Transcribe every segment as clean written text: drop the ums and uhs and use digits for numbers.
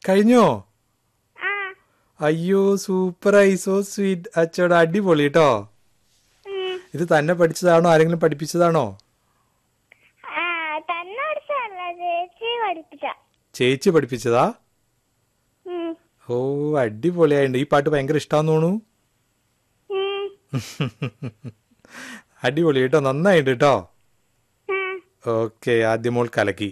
കഴിഞ്ഞോ? ആ അയ്യോ സൂപ്പറായി, സോ സ്വീറ്റ്. അച്ചോടാ, അടിപൊളി കേട്ടോ. ഉം. ഇത് തന്നെ പഠിച്ചതാണോ, ആരെങ്കിലും പഠിപ്പിച്ചതാണോ? ആ തന്നെ പഠിച്ചതല്ല, ചേച്ചി പഠിപ്പിച്ച. ചേച്ചി പഠിപ്പിച്ചതാ? ഉം. ഓ അടിപൊളിയായിട്ടുണ്ട്. ഈ പാട്ട് ഭയങ്കര ഇഷ്ടാന്ന് തോന്നുന്നു. ഉം. അടിപൊളി കേട്ടോ, നന്നായിട്ട് കേട്ടോ. ആ. ഓക്കെ, ആദ്യം മോൾ കലക്കി.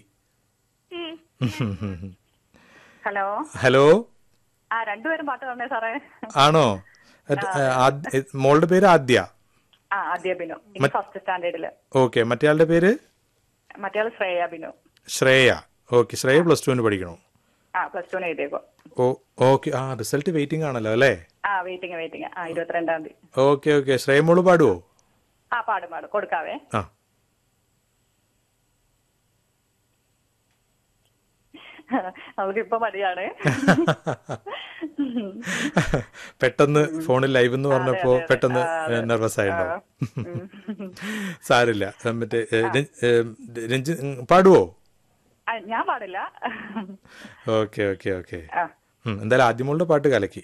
ഉം. ഹലോ. ഹലോ. രണ്ടുപേരും പാട്ട് തന്നേ സാറേ. ആണോ? മോളുടെ പേര് ആദ്യ. ആദ്യ ബിനു, ഫസ്റ്റ് സ്റ്റാൻഡേർഡില്. ഓക്കെ, മറ്റേയാളുടെ പേര്? മറ്റേയാള് ശ്രേയ ബിനു. ശ്രേയ. ഓക്കെ, ശ്രേയ +2 പഠിക്കണോ? +2 എഴുതിയേക്കോ. ഓക്കെ. റിസൾട്ട് വെയിറ്റിംഗ് ആണല്ലോ അല്ലേ? വെയിറ്റിംഗ് 22-ാം തീയതി. Okay okay. ശ്രേയ മോള് പാടുവോ? പാടും കൊടുക്കാവേ. നമുക്കിപ്പോ മടിയാണ്. പെട്ടെന്ന് ഫോണിൽ ലൈവ് എന്ന് പറഞ്ഞപ്പോ പെട്ടെന്ന് നെർവസ് ആയിട്ടോ. സാരില്ല. മറ്റേ രഞ്ജി പാടുവോ? ഞാൻ പാടില്ല. Okay okay okay. എന്തായാലും ആദ്യമോളുടെ പാട്ട് കലക്കി.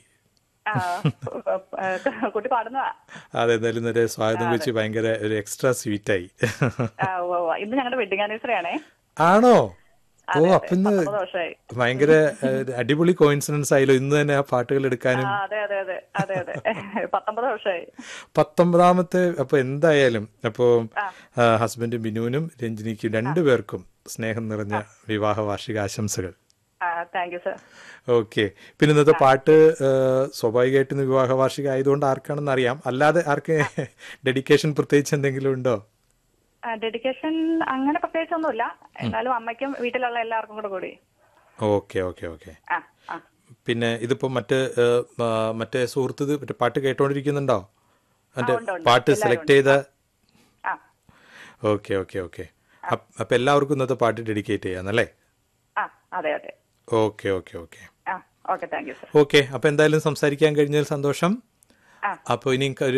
കുട്ടി പാടുന്നതാ. അതെ, എന്തായാലും ഒരു സ്വാഗതം വെച്ച് ഭയങ്കര ഒരു എക്സ്ട്രാ സ്വീറ്റായി. ഇന്ന് ഞങ്ങളുടെ വെഡിങ് ആനിവേഴ്സറി ആണേ. ആണോ? ഓ, അപ്പൊ ഇന്ന് 19 വർഷമായി. ഭയങ്കര അടിപൊളി കോയിൻസിഡൻസ് ആയല്ലോ ഇന്ന് തന്നെ ആ പാട്ടുകൾ എടുക്കാനും. അതെ 19 വർഷമായി. 19ാമത്തെ. അപ്പൊ എന്തായാലും അപ്പോ ഹസ്ബൻഡ് ബിനുവിനും രഞ്ജിനിക്കും രണ്ടുപേർക്കും സ്നേഹം നിറഞ്ഞ വിവാഹ വാർഷികാശംസകൾ. Thank you sir. ഓക്കെ. പിന്നെ ഇന്നത്തെ പാട്ട് സ്വാഭാവികമായിട്ട് ഇന്ന് വിവാഹ വാർഷികം ആയതുകൊണ്ട് ആർക്കാണെന്ന് അറിയാം. അല്ലാതെ ആർക്ക് ഡെഡിക്കേഷൻ പ്രത്യേകിച്ച് എന്തെങ്കിലും ഉണ്ടോ? ഡെഡിക്കേഷൻ അങ്ങനെ പ്രത്യേകിച്ചൊന്നുമില്ല. എന്നാലും അമ്മയ്ക്കും വീട്ടിലുള്ള എല്ലാവർക്കും കൂടി. Okay okay okay. പിന്നെ ഇതിപ്പോ മറ്റേ സുഹൃത്ത് മറ്റേ പാട്ട് കേട്ടോണ്ടിരിക്കുന്നുണ്ടോ? മറ്റേ പാട്ട് സെലക്ട് ചെയ്ത? Okay okay okay. അപ്പൊ എല്ലാവർക്കും ഇന്നത്തെ പാട്ട് ഡെഡിക്കേറ്റ് ചെയ്യാന്നല്ലേ? അതെ. Okay okay okay. Okay, thank you sir. Okay. അപ്പൊ എന്തായാലും സംസാരിക്കാൻ കഴിഞ്ഞതിൽ സന്തോഷം. അപ്പൊ ഇനി